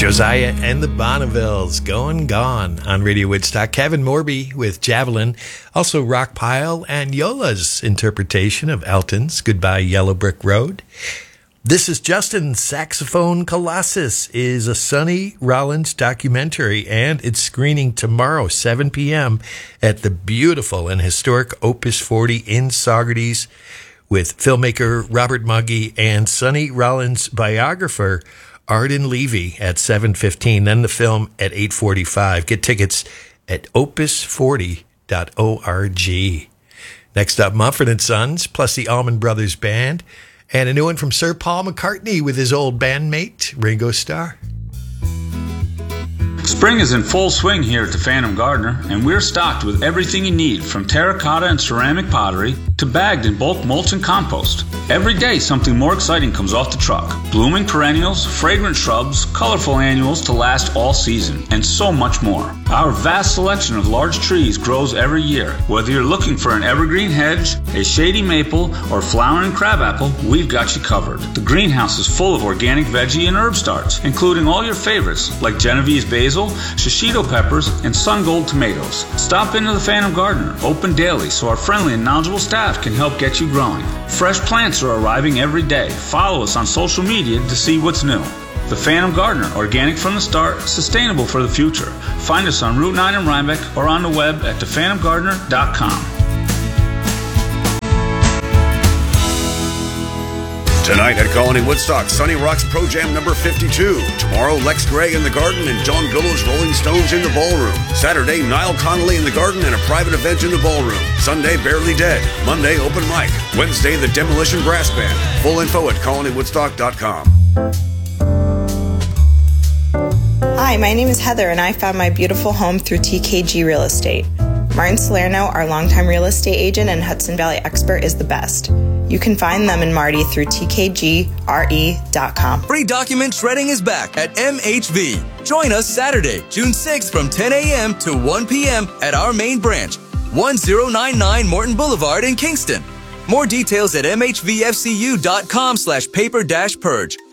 Josiah and the Bonnevilles, Going Gone on Radio Woodstock. Kevin Morby with Javelin. Also Rockpile and Yola's interpretation of Elton's Goodbye Yellow Brick Road. This is Justin. Saxophone Colossus is a Sonny Rollins documentary, and it's screening tomorrow, 7 p.m. at the beautiful and historic Opus 40 in Saugerties with filmmaker Robert Muggy and Sonny Rollins biographer Arden Levy at 7:15, then the film at 8:45. Get tickets at opus40.org. Next up, Mumford & Sons, plus the Allman Brothers Band, and a new one from Sir Paul McCartney with his old bandmate, Ringo Starr. Spring is in full swing here at the Phantom Gardener, and we're stocked with everything you need, from terracotta and ceramic pottery to bagged and bulk mulch and compost. Every day something more exciting comes off the truck. Blooming perennials, fragrant shrubs, colorful annuals to last all season, and so much more. Our vast selection of large trees grows every year. Whether you're looking for an evergreen hedge, a shady maple, or flowering crabapple, we've got you covered. The greenhouse is full of organic veggie and herb starts, including all your favorites like Genovese basil, shishito peppers, and sun gold tomatoes. Stop into the Phantom Gardener, open daily, so our friendly and knowledgeable staff can help get you growing. Fresh plants are arriving every day. Follow us on social media to see what's new. The Phantom Gardener, organic from the start, sustainable for the future. Find us on Route 9 in Rhinebeck or on the web at thephantomgardener.com. Tonight at Colony Woodstock, Sunny Rocks Pro Jam number 52. Tomorrow, Lex Gray in the Garden and John Gullo's Rolling Stones in the Ballroom. Saturday, Niall Connolly in the Garden and a private event in the Ballroom. Sunday, Barely Dead. Monday, open mic. Wednesday, the Demolition Brass Band. Full info at colonywoodstock.com. Hi, my name is Heather, and I found my beautiful home through TKG Real Estate. Martin Salerno, our longtime real estate agent and Hudson Valley expert, is the best. You can find them and Marty through tkgre.com. Free document shredding is back at MHV. Join us Saturday, June 6th from 10 a.m. to 1 p.m. at our main branch, 1099 Morton Boulevard in Kingston. More details at mhvfcu.com/paper-purge.